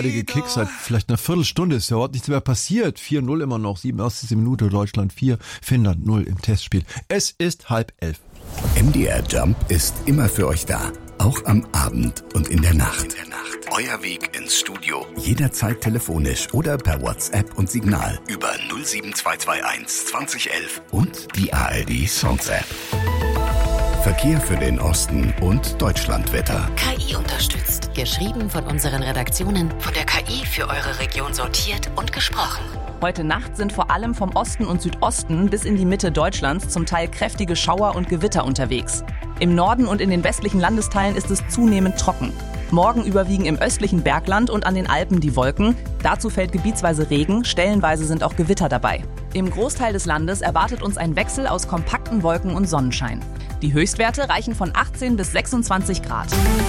Gekickt seit vielleicht einer Viertelstunde, ist ja überhaupt nichts mehr passiert. 4-0 immer noch, 87. Minute, Deutschland 4, Finnland 0 im Testspiel. Es ist 10:30. MDR Jump ist immer für euch da, auch am Abend und in der Nacht. Euer Weg ins Studio, jederzeit telefonisch oder per WhatsApp und Signal über 07221 2011 und die ARD Songs App. Verkehr für den Osten und Deutschlandwetter. KI unterstützt. Geschrieben von unseren Redaktionen, von der KI für eure Region sortiert und gesprochen. Heute Nacht sind vor allem vom Osten und Südosten bis in die Mitte Deutschlands zum Teil kräftige Schauer und Gewitter unterwegs. Im Norden und in den westlichen Landesteilen ist es zunehmend trocken. Morgen überwiegen im östlichen Bergland und an den Alpen die Wolken. Dazu fällt gebietsweise Regen, stellenweise sind auch Gewitter dabei. Im Großteil des Landes erwartet uns ein Wechsel aus kompakten Wolken und Sonnenschein. Die Höchstwerte reichen von 18 bis 26 Grad.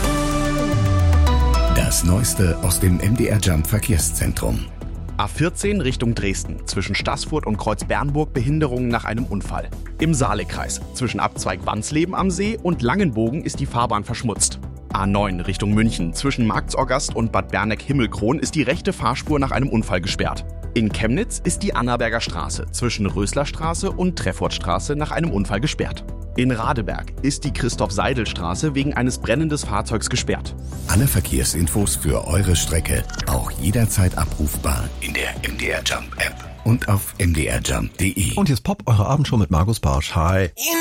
Das Neueste aus dem MDR Jump Verkehrszentrum. A14 Richtung Dresden. Zwischen Staßfurt und Kreuz-Bernburg Behinderungen nach einem Unfall. Im Saalekreis. Zwischen Abzweig Wansleben am See und Langenbogen ist die Fahrbahn verschmutzt. A9 Richtung München. Zwischen Marktsorgast und Bad Berneck-Himmelkron ist die rechte Fahrspur nach einem Unfall gesperrt. In Chemnitz ist die Annaberger Straße zwischen Röslerstraße und Treffortstraße nach einem Unfall gesperrt. In Radeberg ist die Christoph-Seidel-Straße wegen eines brennenden Fahrzeugs gesperrt. Alle Verkehrsinfos für eure Strecke auch jederzeit abrufbar in der MDR Jump App und auf mdrjump.de. Und jetzt Pop, eure Abendshow mit Markus Bartsch. Hi.